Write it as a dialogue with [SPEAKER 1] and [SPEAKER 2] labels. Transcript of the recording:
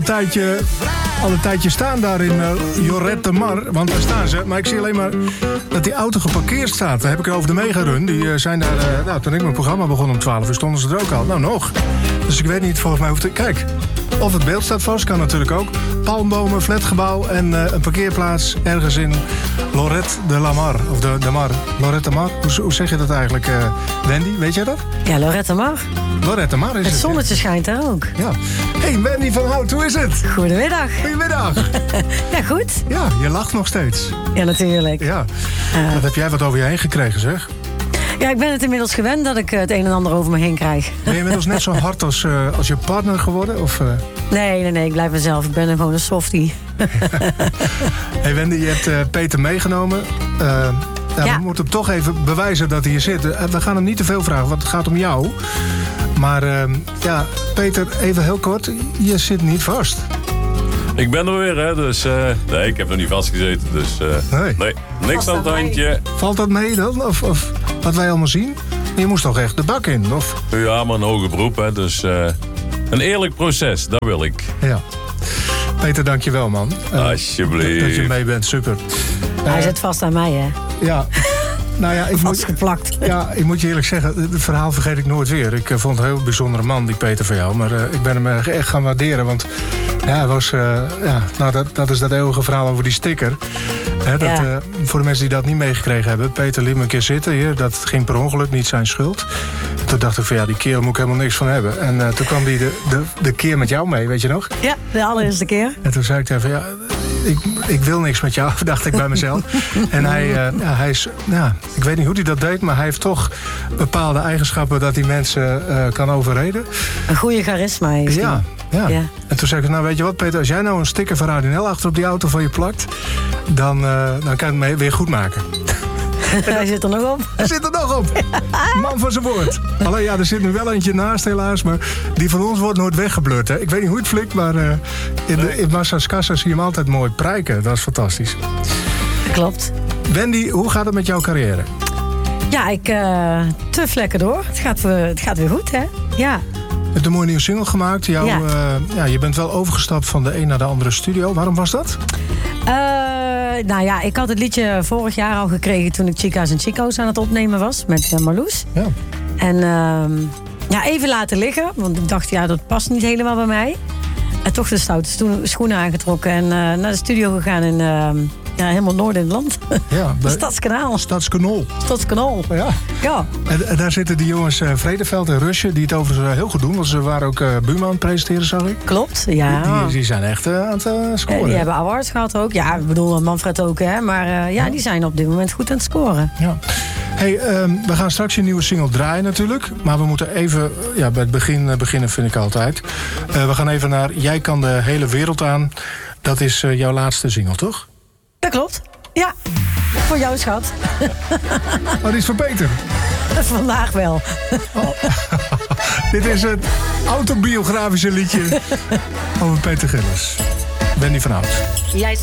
[SPEAKER 1] al een tijdje staan daar in Lloret de Mar. Want daar staan ze. Maar ik zie alleen maar dat die auto geparkeerd staat. Daar heb ik er over de meegerun. Die zijn daar... toen ik mijn programma begon om 12 uur stonden ze er ook al. Nou, nog. Dus ik weet niet, volgens mij hoeft het... Kijk, of het beeld staat vast, kan natuurlijk ook. Palmbomen, flatgebouw en een parkeerplaats ergens in Lloret de la Mar. Of de Mar. Lloret de Mar. Hoe zeg je dat eigenlijk, Wendy? Weet jij dat?
[SPEAKER 2] Ja, Lloret de Mar.
[SPEAKER 1] Lloret de Mar is het.
[SPEAKER 2] Het zonnetje schijnt daar ook.
[SPEAKER 1] Ja. Hey, Wendy van Hout, hoe is het?
[SPEAKER 2] Goedemiddag.
[SPEAKER 1] Goedemiddag.
[SPEAKER 2] Ja, goed.
[SPEAKER 1] Ja, je lacht nog steeds.
[SPEAKER 2] Ja, natuurlijk.
[SPEAKER 1] Ja. Wat heb jij wat over je heen gekregen, zeg?
[SPEAKER 2] Ja, ik ben het inmiddels gewend dat ik het een en ander over me heen krijg.
[SPEAKER 1] Ben je inmiddels net zo hard als je partner geworden? Of,
[SPEAKER 2] Nee, ik blijf mezelf. Ik ben gewoon een softie.
[SPEAKER 1] Hey Wendy, je hebt Peter meegenomen. We moeten hem toch even bewijzen dat hij hier zit. We gaan hem niet te veel vragen, want het gaat om jou. Maar Peter, even heel kort. Je zit niet vast.
[SPEAKER 3] Ik ben er weer, hè, dus... nee, ik heb nog niet vastgezeten, dus... nee, niks aan het handje.
[SPEAKER 1] Valt dat mee dan? Of wat wij allemaal zien? Je moest toch echt de bak in, of?
[SPEAKER 3] Ja, maar een hoger beroep, hè, dus... een eerlijk proces, dat wil ik.
[SPEAKER 1] Ja. Peter, dankjewel, man.
[SPEAKER 3] Alsjeblieft.
[SPEAKER 1] Dat je mee bent, super.
[SPEAKER 2] Hij zit vast aan mij, hè?
[SPEAKER 1] Ja. Nou ja,
[SPEAKER 2] vastgeplakt.
[SPEAKER 1] Ik moet je eerlijk zeggen, het verhaal vergeet ik nooit weer. Ik vond het een heel bijzondere man, die Peter van jou. Maar ik ben hem echt gaan waarderen, want hij was... dat is dat eeuwige verhaal over die sticker. Voor de mensen die dat niet meegekregen hebben. Peter liet me een keer zitten hier. Dat ging per ongeluk, niet zijn schuld. Toen dacht ik van die kerel moet ik helemaal niks van hebben. En toen kwam hij de keer met jou mee, weet je nog?
[SPEAKER 2] Ja, de allereerste keer.
[SPEAKER 1] En toen zei ik tegen hem ik wil niks met jou, dacht ik bij mezelf. En hij is, ik weet niet hoe hij dat deed, maar hij heeft toch bepaalde eigenschappen dat hij mensen kan overreden.
[SPEAKER 2] Een goede charisma heeft hij.
[SPEAKER 1] Ja. En toen zei ik, weet je wat Peter, als jij nou een sticker van Radio NL achter op die auto van je plakt, dan kan je het weer goed maken.
[SPEAKER 2] Hij zit er nog op.
[SPEAKER 1] Hij zit er nog op. Man van zijn woord. Alleen er zit nu wel eentje naast helaas, maar die van ons wordt nooit weggeblurd. Hè? Ik weet niet hoe het flikt, maar in Massa's Kassa zie je hem altijd mooi prijken. Dat is fantastisch.
[SPEAKER 2] Klopt.
[SPEAKER 1] Wendy, hoe gaat het met jouw carrière?
[SPEAKER 2] Ja, ik tuf lekker door. Het gaat weer goed, hè? Ja.
[SPEAKER 1] Je hebt een mooie nieuwe single gemaakt. Je bent wel overgestapt van de een naar de andere studio. Waarom was dat?
[SPEAKER 2] Ik had het liedje vorig jaar al gekregen toen ik Chica's en Chico's aan het opnemen was met Marloes.
[SPEAKER 1] Ja.
[SPEAKER 2] En even laten liggen, want ik dacht, dat past niet helemaal bij mij. En toch de stoute schoenen aangetrokken en naar de studio gegaan in helemaal noord in het land.
[SPEAKER 1] Ja,
[SPEAKER 2] Stadskanaal.
[SPEAKER 1] Stadskanaal.
[SPEAKER 2] Ja.
[SPEAKER 1] En daar zitten die jongens Vredeveld en Rusje, die het overigens heel goed doen. Want ze waren ook Buma aan het presenteren, zag ik.
[SPEAKER 2] Klopt, ja.
[SPEAKER 1] Die zijn echt aan het scoren.
[SPEAKER 2] Die hebben awards gehad ook. Ja, ik bedoel Manfred ook, hè. Maar die zijn op dit moment goed aan het scoren.
[SPEAKER 1] Ja. Hey, we gaan straks je nieuwe single draaien natuurlijk. Maar we moeten even bij het beginnen vind ik altijd. We gaan even naar Jij kan de hele wereld aan. Dat is jouw laatste single, toch?
[SPEAKER 2] Dat klopt. Ja. Voor jou, schat.
[SPEAKER 1] Oh, die is voor Peter.
[SPEAKER 2] Vandaag wel.
[SPEAKER 1] Dit is het autobiografische liedje over Peter Gillis. Wendy van Hout.